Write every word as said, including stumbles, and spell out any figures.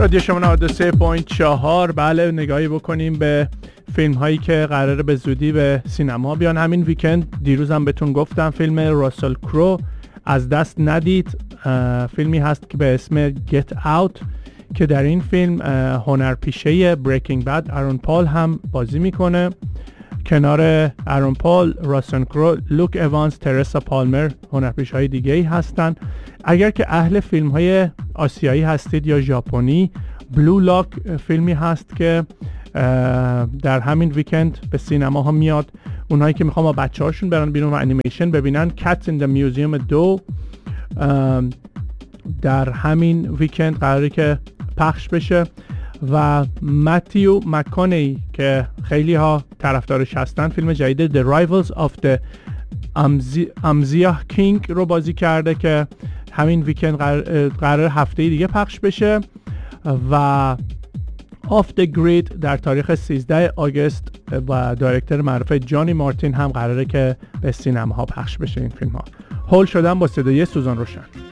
رادیو شما نود و سه ممیز چهار. بله، نگاهی بکنیم به فیلم هایی که قراره به زودی به سینما بیان. همین ویکند دیروزم بهتون گفتم فیلم راسل کرو از دست ندید. فیلمی هست که به اسم Get Out که در این فیلم هنرپیشه بریکینگ بد آرون پال هم بازی میکنه. کنار آرون پال، راسل کرو، لوک اوانز، ترسا پالمر هنرپیشه های دیگه ای هستن. اگر که اهل فیلم های آسیایی هستید یا ژاپنی، بلو لاک فیلمی هست که در همین ویکند به سینما ها میاد. اونهایی که میخوام با بچه هاشون برن بیرون و انیمیشن ببینن، Cats in the Museum دو در همین ویکند قراره که پخش بشه. و متیو مک‌کانهی که خیلی ها طرفدارش هستن، فیلم جدید The Rivals of the Amazigh King رو بازی کرده که همین ویکند قرار, قرار هفته دیگه پخش بشه. و Off the Grid در تاریخ سیزده آگوست و دایرکتور معروف جانی مارتین هم قراره که به سینما ها پخش بشه این فیلم ها. هول شدن با صدای سوزان روشن.